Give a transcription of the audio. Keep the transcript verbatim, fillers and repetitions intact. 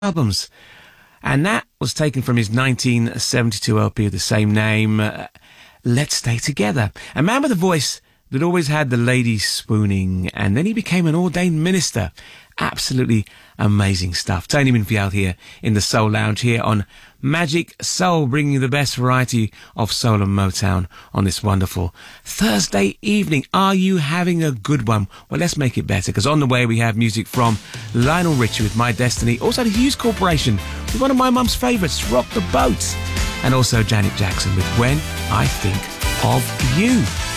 albums. And that was taken from his nineteen seventy-two L P of the same name, uh, Let's Stay Together. A man with a voice that always had the ladies spooning, and then he became an ordained minister. Absolutely amazing stuff. Tony Minfield here in the Soul Lounge here on Magic Soul, bringing you the best variety of soul and Motown on this wonderful Thursday evening. Are you having a good one? Well, let's make it better, because on the way we have music from Lionel Richie with My Destiny, also the Hughes Corporation with one of my mum's favourites, Rock the Boat, and also Janet Jackson with When I Think of You.